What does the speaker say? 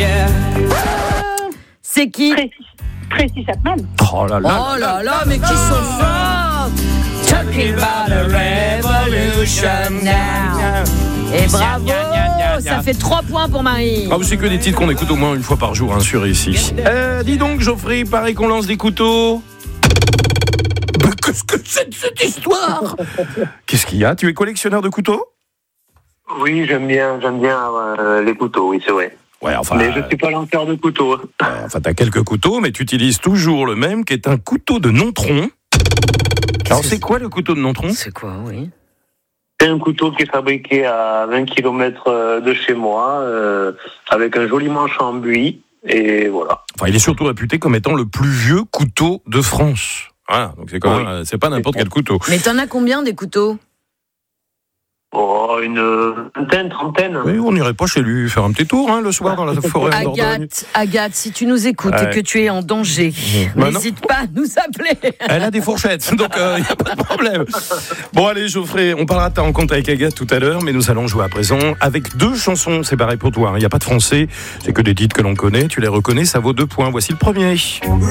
C'est qui? Tracy Chapman. Oh là là. Oh là là, mais qui sont forts! Talking about a revolution now. Et bravo, ça fait 3 points pour Marie. Ah, c'est que des titres qu'on écoute au moins une fois par jour, hein, sur ici. Dis donc, Geoffrey, il paraît qu'on lance des couteaux. Mais qu'est-ce que c'est de cette histoire? Qu'est-ce qu'il y a? Tu es collectionneur de couteaux? Oui, j'aime bien les couteaux, oui, c'est vrai. Ouais, enfin. Mais je suis pas lanceur de couteaux. Enfin, t'as quelques couteaux, mais tu utilises toujours le même, qui est un couteau de Nontron. Alors, c'est quoi le couteau de Nontron? C'est quoi, oui? C'est un couteau qui est fabriqué à 20 km de chez moi, avec un joli manche en buis, et voilà. Enfin, il est surtout réputé comme étant le plus vieux couteau de France. Voilà, donc c'est quand même, c'est pas n'importe quel couteau. Mais t'en as combien des couteaux? Oh, une vingtaine, trentaine. Oui, on n'irait pas chez lui faire un petit tour, hein, le soir dans la forêt en Dordogne. Agathe, si tu nous écoutes et que tu es en danger, n'hésite pas à nous appeler. Elle a des fourchettes, donc il n'y a pas de problème. Bon, allez, Geoffrey, on parlera de ta rencontre avec Agathe tout à l'heure, mais nous allons jouer à présent avec 2 chansons séparées pour toi. Il n'y a pas de français, c'est que des titres que l'on connaît. Tu les reconnais, ça vaut 2 points. Voici le premier.